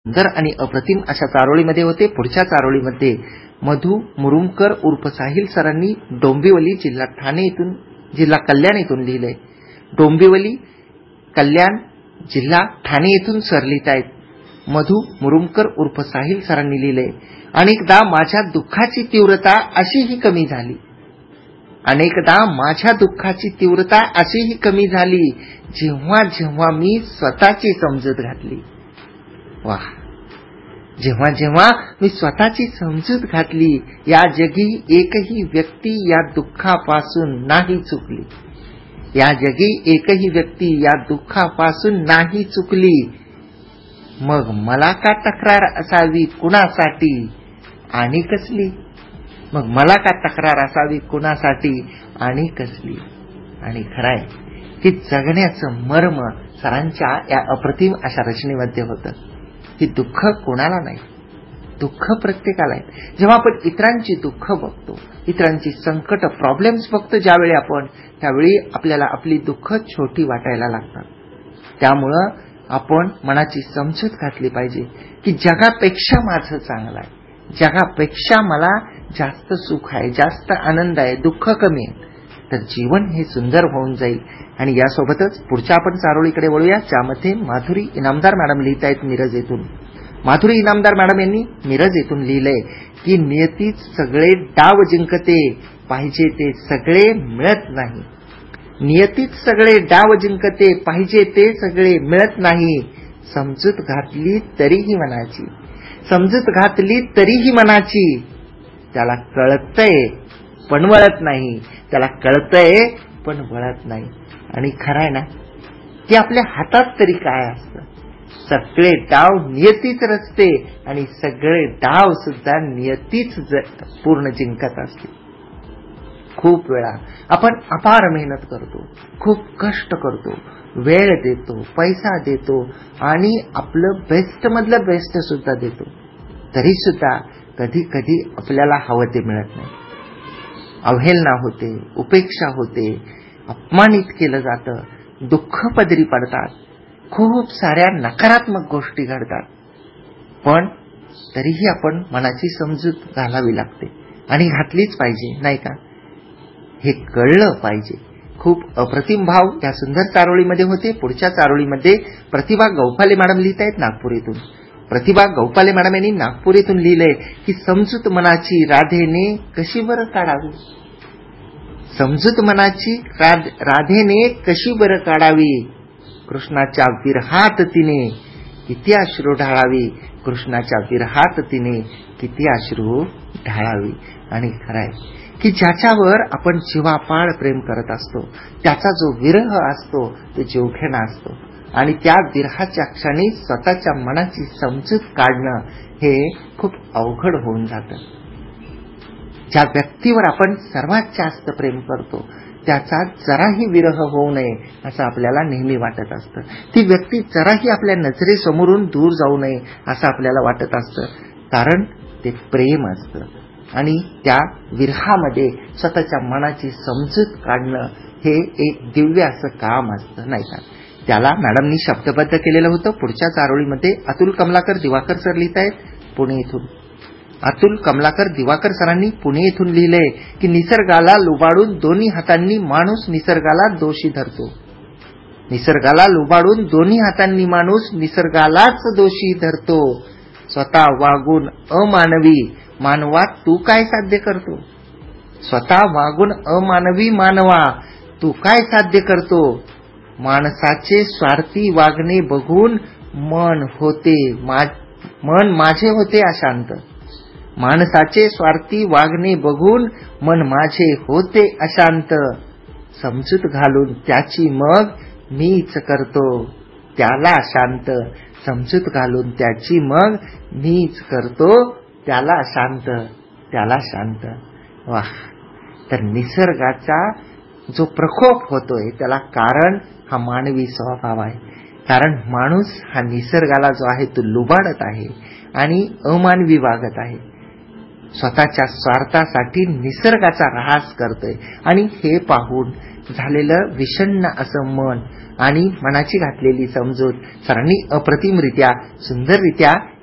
सुंदर आणि अप्रतिम अशा चारोळीमध्ये होते. पुढच्या चारोळीमध्ये मधु मुरुमकर उर्फ साहिल सरांनी डोंबिवली जिल्हा कल्याण येथून लिहिलंय. डोंबिवली कल्याण जिल्हा ठाणे येथून सर लिहित आहेत. मधु मुरुमकर उर्फ साहिल सरांनी लिहिलंय. अनेकदा माझ्या दुःखाची तीव्रता अशीही कमी झाली. अनेकदा माझ्या दुःखाची तीव्रता अशीही कमी झाली जेव्हा जेव्हा मी स्वतःची समजूत घातली. वाह! जेव्हा जेव्हा मी स्वतःची समजूत घातली, या जगी एकही व्यक्ती या दुःखापासून नाही चुकली. या जगी एकही व्यक्ती या दुःखापासून नाही चुकली. मग मला का तक्रार असावी कुणासाठी आणि कसली? मग मला का तक्रार असावी कुणासाठी आणि कसली? आणि खरंय की जगण्याचं मर्म सरांच्या या अप्रतिम अशा रचनेमध्ये होतं. ही दुःख कोणाला नाही, दुःख प्रत्येकाला आहे. जेव्हा आपण इतरांची दुःख बघतो, इतरांची संकट प्रॉब्लेम्स बघतो ज्यावेळी आपण, त्यावेळी आपल्याला आपली दुःख छोटी वाटायला लागतात. त्यामुळं आपण मनाची समजूत घातली पाहिजे की जगापेक्षा माझं चांगलं आहे, जगापेक्षा मला जास्त सुख आहे, जास्त आनंद आहे, दुःख कमी आहे, तर जीवन हे सुंदर होऊन जाईल. आणि यासोबतच पुढच्या आपण चारोळीकडे वळूया, ज्यामध्ये माधुरी इनामदार मॅडम लिहित आहेत मिरज येथून. माधुरी इनामदार मॅडम यांनी मिरज येथून लिहिलंय की नियतीच सगळे डाव जिंकते, पाहिजे ते सगळे मिळत नाही. नियतीच सगळे डाव जिंकते, पाहिजे ते सगळे मिळत नाही. समजूत घातली तरीही मनाची, समजूत घातली तरीही मनाची. त्याला कळतंय पण वळत नाही, त्याला कळतंय पण वळत नाही. आणि खरंय ना की आपल्या हातात तरी काय असतं? सगळे डाव नियतीच रचते आणि सगळे डाव सुद्धा नियतीच पूर्ण जिंकत असते. खूप वेळा आपण अपार मेहनत करतो, खूप कष्ट करतो, वेळ देतो, पैसा देतो आणि आपलं बेस्ट मधलं बेस्ट सुद्धा देतो, तरी सुद्धा कधी कधी आपल्याला हवं ते मिळत नाही. अवहेलना होते, उपेक्षा होते, अपमानित केलं जातं, दुःख पदरी पडतात, खूप साऱ्या नकारात्मक गोष्टी घडतात. पण तरीही आपण मनाची समजूत घालावी लागते आणि घातलीच पाहिजे, नाही का? हे कळलं पाहिजे. खूप अप्रतिम भाव या सुंदर चारोळीमध्ये होते. पुढच्या चारोळीमध्ये प्रतिभा गौपाले मॅडम लिहित आहेत नागपूर येथून. प्रतिभा गौपाले मॅडम यांनी नागपूर येथून लिहिलंय की समजूत मनाची राधेने कशी बरं काढावी. समजूत मनाची राधेने कशी बरं काढावी. कृष्णाच्या विरहात तिने किती अश्रू ढाळावी. कृष्णाच्या विरहात तिने किती अश्रू ढाळावी. आणि खरंय की ज्याच्यावर आपण जीवापाड प्रेम करत असतो, त्याचा जो विरह असतो तो जीवघेणा असतो. आणि त्या विरहाच्या क्षणी स्वतःच्या मनाची समजूत काढणं हे खूप अवघड होऊन जातं. ज्या व्यक्तीवर आपण सर्वात जास्त प्रेम करतो त्याचा जराही विरह होऊ नये असं आपल्याला नेहमी वाटत असतं. ती व्यक्ती जराही आपल्या नजरेसमोरून दूर जाऊ नये असं आपल्याला वाटत असतं, कारण ते प्रेम असतं. आणि त्या विरहामध्ये स्वतःच्या मनाची समजूत काढणं हे एक दिव्य असं काम असतं, नाही का? त्याला मॅडमनी शब्दबद्ध केलेलं होतं. पुढच्या चारोळीमध्ये अतुल कमलाकर दिवाकर सर लिहित आहेत पुणे येथून. अतुल कमलाकर दिवाकर सरांनी पुणे येथून लिहिलंय की निसर्गाला लुबाडून दोन्ही हातांनी माणूस निसर्गाला दोषी धरतो. निसर्गाला लुबाडून दोन्ही हातांनी माणूस निसर्गालाच दोषी धरतो. स्वतः वागून अमानवी मानवा तू काय साध्य करतो. स्वतः वागून अमानवी मानवा तू काय साध्य करतो. माणसाचे स्वार्थी वागणे बघून मन माझे होते अशांत. माणसाचे स्वार्थी वागणे बघून मन माझे होते अशांत. समजूत घालून त्याची मग मीच करतो त्याला शांत. समजूत घालून त्याची मग मीच करतो त्याला शांत, त्याला शांत. वाह! तर निसर्गाचा जो प्रकोप होतोय त्याला कारण हा मानवी स्वभाव आहे. कारण माणूस हा निसर्गाला जो आहे तो लुबाडत आहे आणि अमानवी वागत आहे. स्वतःच्या स्वार्थासाठी निसर्गाचा ऱ्हास करतोय. आणि हे पाहून झालेलं विषण्ण असं मन आणि मनाची घातलेली समजूत सरांनी अप्रतिमरित्या सुंदररित्या